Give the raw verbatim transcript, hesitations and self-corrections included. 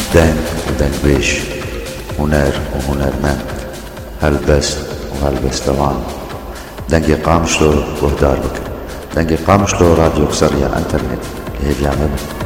دنگ ودنگويش، هنر وهنرمند، هلبست وهلبستوان. دنگی قامشلو وهدار بك، دنگی قامشلو راديو كسرية انترنت لهي بيعمل